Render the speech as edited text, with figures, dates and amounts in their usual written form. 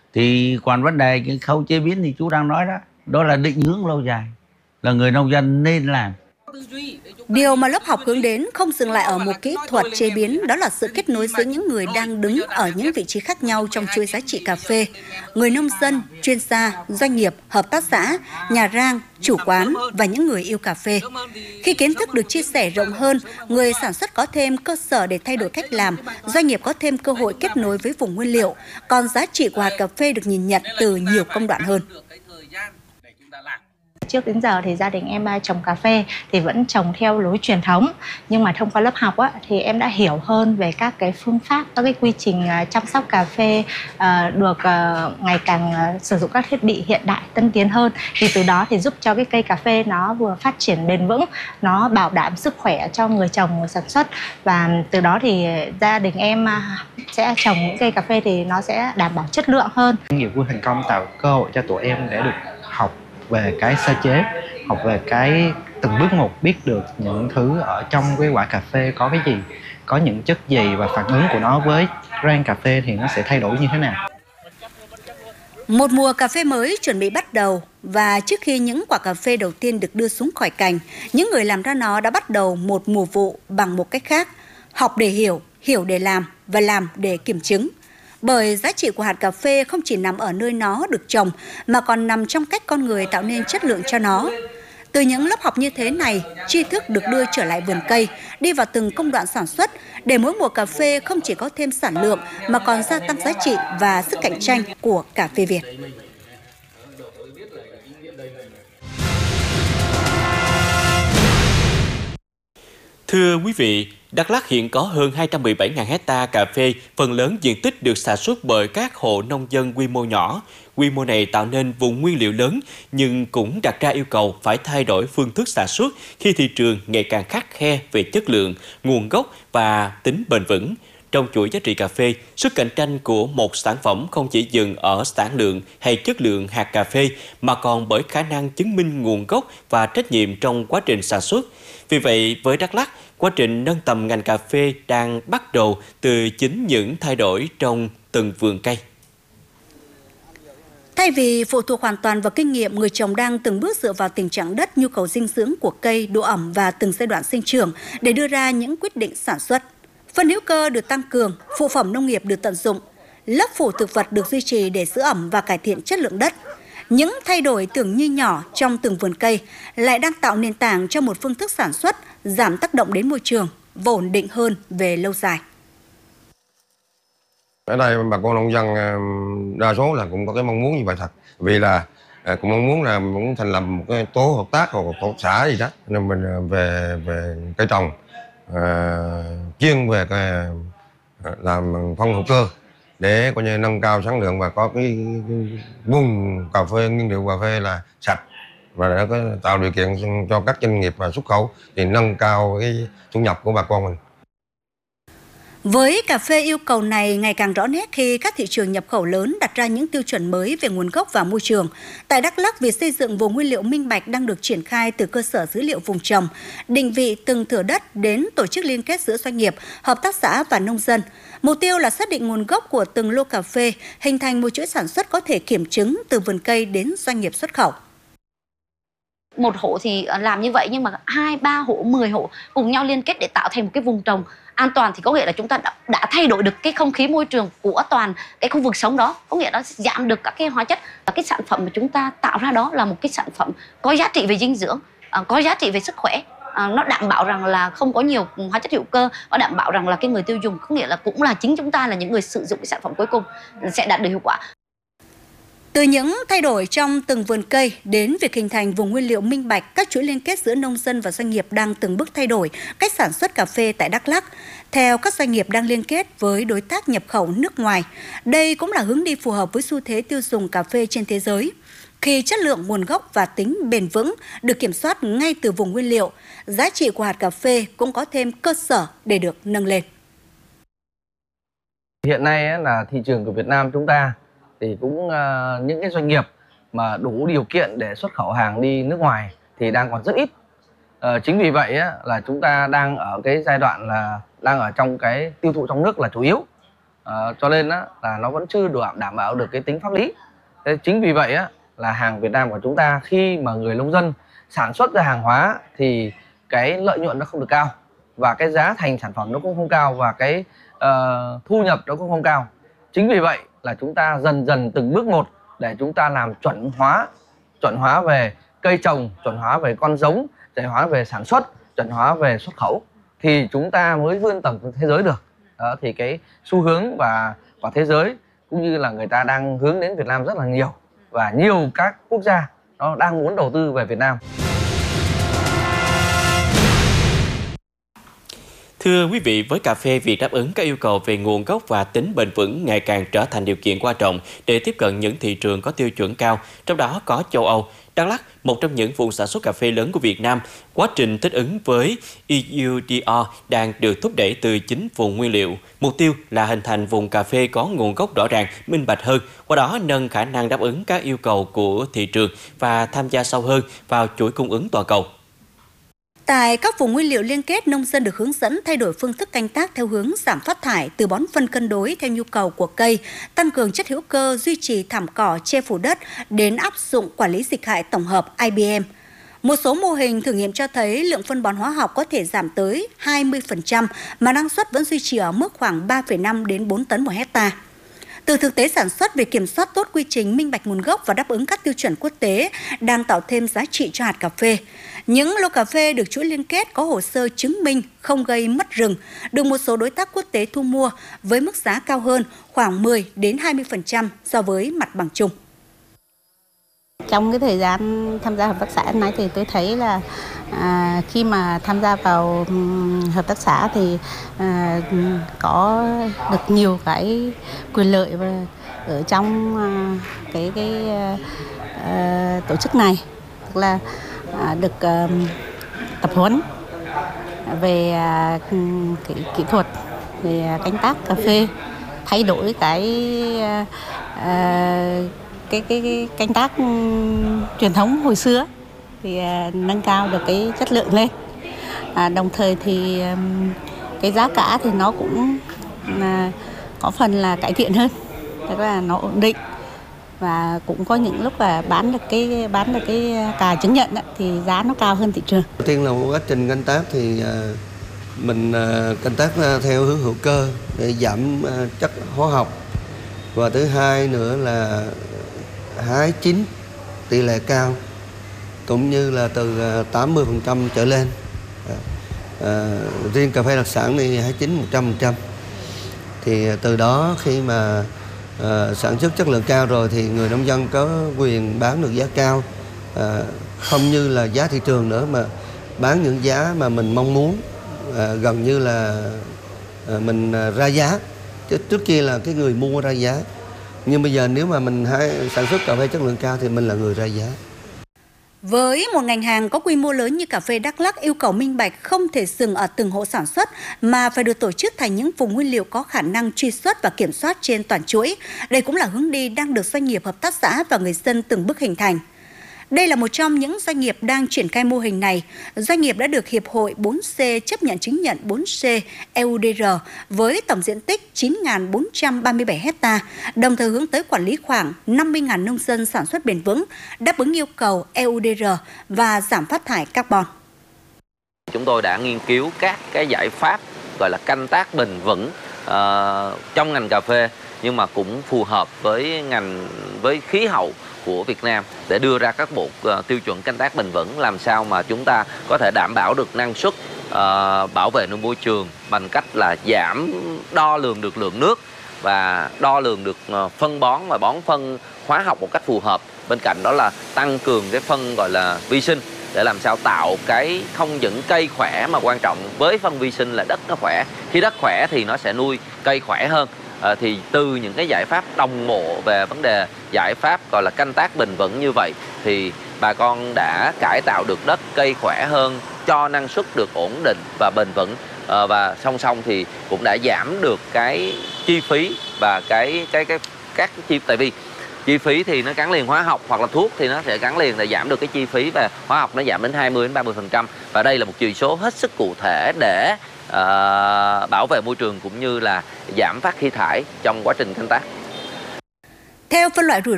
Thì còn vấn đề cái khâu chế biến thì chú đang nói đó, đó là định hướng lâu dài, là người nông dân nên làm. Điều mà lớp học hướng đến không dừng lại ở một kỹ thuật chế biến, đó là sự kết nối giữa những người đang đứng ở những vị trí khác nhau trong chuỗi giá trị cà phê. Người nông dân, chuyên gia, doanh nghiệp, hợp tác xã, nhà rang, chủ quán và những người yêu cà phê. Khi kiến thức được chia sẻ rộng hơn, người sản xuất có thêm cơ sở để thay đổi cách làm, doanh nghiệp có thêm cơ hội kết nối với vùng nguyên liệu, còn giá trị của hạt cà phê được nhìn nhận từ nhiều công đoạn hơn. Trước đến giờ thì gia đình em trồng cà phê thì vẫn trồng theo lối truyền thống, nhưng mà thông qua lớp học thì em đã hiểu hơn về các cái phương pháp, các cái quy trình chăm sóc cà phê được ngày càng sử dụng các thiết bị hiện đại tân tiến hơn, thì từ đó thì giúp cho cái cây cà phê nó vừa phát triển bền vững, nó bảo đảm sức khỏe cho người trồng, người sản xuất, và từ đó thì gia đình em sẽ trồng những cây cà phê thì nó sẽ đảm bảo chất lượng hơn. Nghiệp vui thành công tạo cơ hội cho tụi em để được học về cái sơ chế, học về cái từng bước một, biết được những thứ ở trong cái quả cà phê có cái gì, có những chất gì và phản ứng của nó với rang cà phê thì nó sẽ thay đổi như thế nào. Một mùa cà phê mới chuẩn bị bắt đầu, và trước khi những quả cà phê đầu tiên được đưa xuống khỏi cành, những người làm ra nó đã bắt đầu một mùa vụ bằng một cách khác: học để hiểu, hiểu để làm và làm để kiểm chứng. Bởi giá trị của hạt cà phê không chỉ nằm ở nơi nó được trồng, mà còn nằm trong cách con người tạo nên chất lượng cho nó. Từ những lớp học như thế này, tri thức được đưa trở lại vườn cây, đi vào từng công đoạn sản xuất, để mỗi mùa cà phê không chỉ có thêm sản lượng, mà còn gia tăng giá trị và sức cạnh tranh của cà phê Việt. Thưa quý vị, Đắk Lắk hiện có hơn 217.000 hecta cà phê, phần lớn diện tích được sản xuất bởi các hộ nông dân quy mô nhỏ. Quy mô này tạo nên vùng nguyên liệu lớn, nhưng cũng đặt ra yêu cầu phải thay đổi phương thức sản xuất khi thị trường ngày càng khắt khe về chất lượng, nguồn gốc và tính bền vững. Trong chuỗi giá trị cà phê, sức cạnh tranh của một sản phẩm không chỉ dừng ở sản lượng hay chất lượng hạt cà phê, mà còn bởi khả năng chứng minh nguồn gốc và trách nhiệm trong quá trình sản xuất. Vì vậy, với Đắk Lắk, quá trình nâng tầm ngành cà phê đang bắt đầu từ chính những thay đổi trong từng vườn cây. Thay vì phụ thuộc hoàn toàn vào kinh nghiệm, người trồng đang từng bước dựa vào tình trạng đất, nhu cầu dinh dưỡng của cây, độ ẩm và từng giai đoạn sinh trưởng để đưa ra những quyết định sản xuất. Phân hữu cơ được tăng cường, phụ phẩm nông nghiệp được tận dụng, lớp phủ thực vật được duy trì để giữ ẩm và cải thiện chất lượng đất. Những thay đổi tưởng như nhỏ trong từng vườn cây lại đang tạo nền tảng cho một phương thức sản xuất giảm tác động đến môi trường và ổn định hơn về lâu dài. Ở đây bà con nông dân đa số là cũng có cái mong muốn như vậy thật, vì là cũng mong muốn là muốn thành lập một cái tổ hợp tác hoặc tổ xã gì đó, nên mình về cây trồng chuyên về làm phân hữu cơ để coi như nâng cao sản lượng và có cái vùng cà phê, nguyên liệu cà phê là sạch, và để có tạo điều kiện cho các doanh nghiệp và xuất khẩu thì nâng cao cái thu nhập của bà con mình. Với cà phê, yêu cầu này ngày càng rõ nét khi các thị trường nhập khẩu lớn đặt ra những tiêu chuẩn mới về nguồn gốc và môi trường. Tại Đắk Lắk, việc xây dựng vùng nguyên liệu minh bạch đang được triển khai từ cơ sở dữ liệu vùng trồng, định vị từng thửa đất đến tổ chức liên kết giữa doanh nghiệp, hợp tác xã và nông dân. Mục tiêu là xác định nguồn gốc của từng lô cà phê, hình thành một chuỗi sản xuất có thể kiểm chứng từ vườn cây đến doanh nghiệp xuất khẩu. Một hộ thì làm như vậy, nhưng mà 2, 3 hộ, 10 hộ cùng nhau liên kết để tạo thành một cái vùng trồng an toàn, thì có nghĩa là chúng ta đã thay đổi được cái không khí môi trường của toàn cái khu vực sống đó, có nghĩa là giảm được các cái hóa chất, và cái sản phẩm mà chúng ta tạo ra đó là một cái sản phẩm có giá trị về dinh dưỡng, có giá trị về sức khỏe, nó đảm bảo rằng là không có nhiều hóa chất hữu cơ, và đảm bảo rằng là cái người tiêu dùng, có nghĩa là cũng là chính chúng ta là những người sử dụng cái sản phẩm cuối cùng sẽ đạt được hiệu quả. Từ những thay đổi trong từng vườn cây đến việc hình thành vùng nguyên liệu minh bạch, các chuỗi liên kết giữa nông dân và doanh nghiệp đang từng bước thay đổi cách sản xuất cà phê tại Đắk Lắk. Theo các doanh nghiệp đang liên kết với đối tác nhập khẩu nước ngoài, đây cũng là hướng đi phù hợp với xu thế tiêu dùng cà phê trên thế giới. Khi chất lượng, nguồn gốc và tính bền vững được kiểm soát ngay từ vùng nguyên liệu, giá trị của hạt cà phê cũng có thêm cơ sở để được nâng lên. Hiện nay là thị trường của Việt Nam chúng ta thì cũng những cái doanh nghiệp mà đủ điều kiện để xuất khẩu hàng đi nước ngoài thì đang còn rất ít. Chính vì vậy là chúng ta đang ở cái giai đoạn là đang ở trong cái tiêu thụ trong nước là chủ yếu. cho nên là nó vẫn chưa đảm bảo được cái tính pháp lý. Thế chính vì vậy là hàng Việt Nam của chúng ta, khi mà người nông dân sản xuất ra hàng hóa thì cái lợi nhuận nó không được cao, và cái giá thành sản phẩm nó cũng không cao, và cái thu nhập nó cũng không cao. Chính vì vậy là chúng ta dần dần từng bước một để chúng ta làm chuẩn hóa về cây trồng, chuẩn hóa về con giống, chuẩn hóa về sản xuất, chuẩn hóa về xuất khẩu, thì chúng ta mới vươn tầm thế giới được. Đó, thì cái xu hướng và thế giới cũng như là người ta đang hướng đến Việt Nam rất là nhiều, và nhiều các quốc gia nó đang muốn đầu tư về Việt Nam. Thưa quý vị, với cà phê, việc đáp ứng các yêu cầu về nguồn gốc và tính bền vững ngày càng trở thành điều kiện quan trọng để tiếp cận những thị trường có tiêu chuẩn cao, trong đó có châu Âu. Đắk Lắk, một trong những vùng sản xuất cà phê lớn của Việt Nam, quá trình thích ứng với EUDR đang được thúc đẩy từ chính vùng nguyên liệu. Mục tiêu là hình thành vùng cà phê có nguồn gốc rõ ràng, minh bạch hơn, qua đó nâng khả năng đáp ứng các yêu cầu của thị trường và tham gia sâu hơn vào chuỗi cung ứng toàn cầu. Tại các vùng nguyên liệu liên kết, nông dân được hướng dẫn thay đổi phương thức canh tác theo hướng giảm phát thải, từ bón phân cân đối theo nhu cầu của cây, tăng cường chất hữu cơ, duy trì thảm cỏ che phủ đất, đến áp dụng quản lý dịch hại tổng hợp IBM. Một số mô hình thử nghiệm cho thấy lượng phân bón hóa học có thể giảm tới 20% mà năng suất vẫn duy trì ở mức khoảng 3,5 đến 4 tấn một hectare. Từ thực tế sản xuất, về kiểm soát tốt quy trình, minh bạch nguồn gốc và đáp ứng các tiêu chuẩn quốc tế đang tạo thêm giá trị cho hạt cà phê. Những lô cà phê được chuỗi liên kết có hồ sơ chứng minh không gây mất rừng, được một số đối tác quốc tế thu mua với mức giá cao hơn khoảng 10 đến 20% so với mặt bằng chung. Trong cái thời gian tham gia hợp tác xã này thì tôi thấy là khi mà tham gia vào hợp tác xã thì có được nhiều cái quyền lợi và ở trong cái tổ chức này, tức là được tập huấn về cái kỹ thuật về canh tác cà phê, thay đổi cái canh tác truyền thống hồi xưa thì nâng cao được cái chất lượng lên. Đồng thời thì cái giá cả thì nó cũng có phần là cải thiện hơn, tức là nó ổn định, và cũng có những lúc là bán được cái cà chứng nhận thì giá nó cao hơn thị trường. Đầu tiên là quá trình canh tác thì mình canh tác theo hướng hữu cơ để giảm chất hóa học, và thứ hai nữa là hái chín tỷ lệ cao, cũng như là từ 80% trở lên. Riêng cà phê đặc sản thì hái chín 100%. Thì từ đó khi mà sản xuất chất lượng cao rồi thì người nông dân có quyền bán được giá cao, không như là giá thị trường nữa, mà bán những giá mà mình mong muốn, gần như là mình ra giá. Trước kia là cái người mua ra giá, nhưng bây giờ nếu mà mình sản xuất cà phê chất lượng cao thì mình là người ra giá. Với một ngành hàng có quy mô lớn như cà phê Đắk Lắk, yêu cầu minh bạch không thể dừng ở từng hộ sản xuất mà phải được tổ chức thành những vùng nguyên liệu có khả năng truy xuất và kiểm soát trên toàn chuỗi. Đây cũng là hướng đi đang được doanh nghiệp, hợp tác xã và người dân từng bước hình thành. Đây là một trong những doanh nghiệp đang triển khai mô hình này. Doanh nghiệp đã được Hiệp hội 4C chấp nhận chứng nhận 4C EUDR với tổng diện tích 9.437 ha, đồng thời hướng tới quản lý khoảng 50.000 nông dân sản xuất bền vững, đáp ứng yêu cầu EUDR và giảm phát thải carbon. Chúng tôi đã nghiên cứu các cái giải pháp gọi là canh tác bền vững trong ngành cà phê, nhưng mà cũng phù hợp với khí hậu của Việt Nam để đưa ra các bộ tiêu chuẩn canh tác bền vững, làm sao mà chúng ta có thể đảm bảo được năng suất, bảo vệ môi trường bằng cách là đo lường được lượng nước và đo lường được phân bón và bón phân hóa học một cách phù hợp. Bên cạnh đó là tăng cường cái phân gọi là vi sinh để làm sao tạo cái không những cây khỏe mà quan trọng với phân vi sinh là đất nó khỏe. Khi đất khỏe thì nó sẽ nuôi cây khỏe hơn. Thì từ những cái giải pháp đồng bộ về vấn đề giải pháp gọi là canh tác bền vững như vậy thì bà con đã cải tạo được đất, cây khỏe hơn, cho năng suất được ổn định và bền vững, và song song thì cũng đã giảm được cái chi phí và các chi, tại vì chi phí thì nó gắn liền hóa học hoặc là thuốc thì nó sẽ gắn liền để giảm được cái chi phí, và hóa học nó giảm đến 20 đến 30%, và đây là một chỉ số hết sức cụ thể để bảo vệ môi trường cũng như là giảm phát khí thải trong quá trình canh tác. Theo phân loại rủi